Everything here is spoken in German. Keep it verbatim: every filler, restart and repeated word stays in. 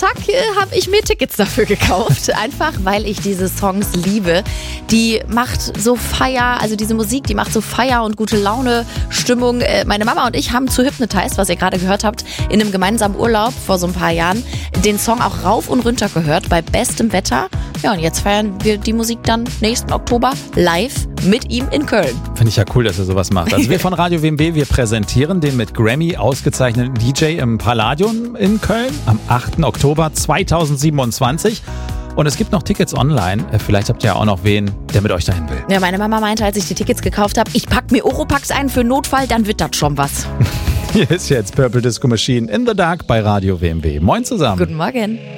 zack, habe ich mir Tickets dafür gekauft. Einfach, weil ich diese Songs liebe. Die macht so Feier, also diese Musik, die macht so Feier und gute Laune, Stimmung. Meine Mama und ich haben zu Hypnotize, was ihr gerade gehört habt, in einem gemeinsamen Urlaub vor so ein paar Jahren, den Song auch rauf und runter gehört, bei bestem Wetter. Ja, und jetzt feiern wir die Musik dann nächsten Oktober live mit ihm in Köln. Finde ich ja cool, dass er sowas macht. Also wir von Radio W M B, wir präsentieren den mit Grammy ausgezeichneten D J im Palladium in Köln am achten Oktober zweitausendsiebenundzwanzig. Und es gibt noch Tickets online. Vielleicht habt ihr ja auch noch wen, der mit euch dahin will. Ja, meine Mama meinte, als ich die Tickets gekauft habe, ich pack mir Oropax ein für Notfall, dann wird das schon was. Hier ist jetzt Purple Disco Machine in the Dark bei Radio W M B. Moin zusammen. Guten Morgen.